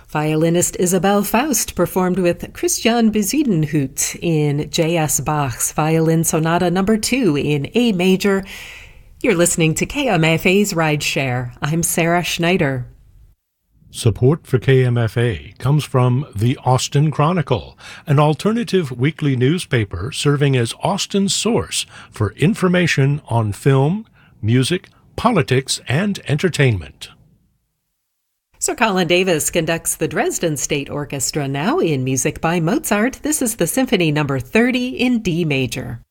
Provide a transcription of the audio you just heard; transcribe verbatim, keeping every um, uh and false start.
Violinist Isabelle Faust performed with Christian Bezuidenhout in J S. Bach's Violin Sonata Number two in A major. You're listening to K M F A's Rideshare. I'm Sarah Schneider. Support for K M F A comes from the Austin Chronicle, an alternative weekly newspaper serving as Austin's source for information on film, music, politics, and entertainment. Sir Colin Davis conducts the Dresden State Orchestra now in music by Mozart. This is the Symphony Number thirty in D major.